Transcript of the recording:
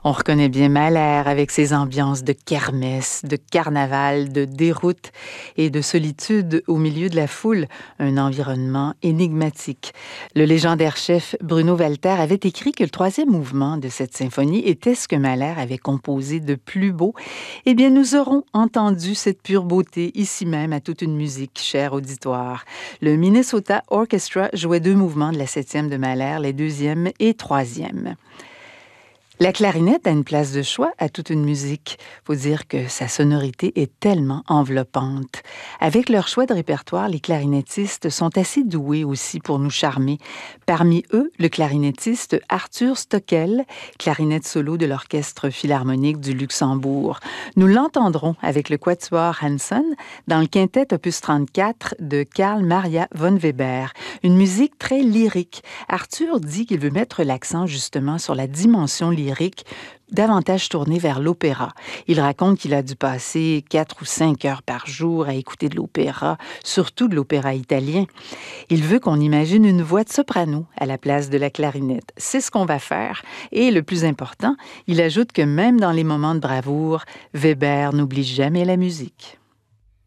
On reconnaît bien Mahler avec ses ambiances de kermesse, de carnaval, de déroute et de solitude au milieu de la foule, un environnement énigmatique. Le légendaire chef Bruno Walter avait écrit que le troisième mouvement de cette symphonie était ce que Mahler avait composé de plus beau. Eh bien, nous aurons entendu cette pure beauté ici même à toute une musique, cher auditoire. Le Minnesota Orchestra jouait deux mouvements de la septième de Mahler, les deuxième et troisième. La clarinette a une place de choix à toute une musique. Faut dire que sa sonorité est tellement enveloppante. Avec leur choix de répertoire, les clarinettistes sont assez doués aussi pour nous charmer. Parmi eux, le clarinettiste Arthur Stockel, clarinette solo de l'Orchestre philharmonique du Luxembourg. Nous l'entendrons avec le quatuor Hanson dans le quintet opus 34 de Carl Maria von Weber. Une musique très lyrique. Arthur dit qu'il veut mettre l'accent justement sur la dimension lyrique, davantage tourné vers l'opéra. Il raconte qu'il a dû passer 4 ou 5 heures par jour à écouter de l'opéra, surtout de l'opéra italien. Il veut qu'on imagine une voix de soprano à la place de la clarinette. C'est ce qu'on va faire. Et le plus important, il ajoute que même dans les moments de bravoure, Weber n'oublie jamais la musique.